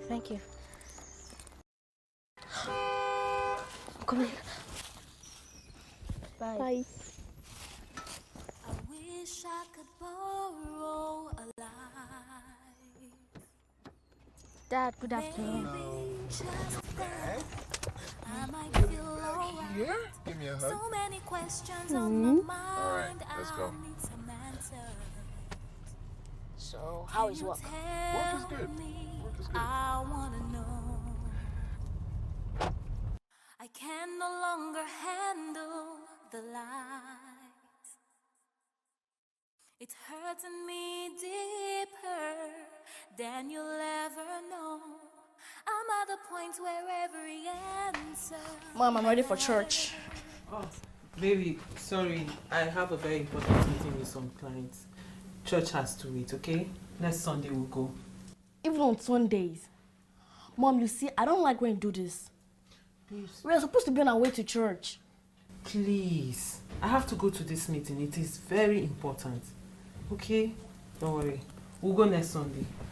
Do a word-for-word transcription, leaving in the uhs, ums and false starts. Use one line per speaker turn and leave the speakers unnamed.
Thank you. Come in. Bye.
Bye.
I wish I could borrow a life.
Dad, good afternoon.
Maybe just then I might feel alright.
Here? Give me a hug.
So many questions on my mind.
All right, let's go.
I need some answers.
So, how is work?
Work is good. Work is good.
I wanna know. I can no longer handle the lies. It's hurting me deeper than you'll ever know. I'm at the point where every answer.
Mom, I'm ready for church.
Oh, baby, sorry. I have a very important meeting with some clients. Church has to wait, okay? Next Sunday we'll go.
Even on Sundays. Mom, you see, I don't like when you do this.
Please.
We are supposed to be on our way to church.
Please. I have to go to this meeting. It is very important. Okay? Don't worry. We'll go next Sunday.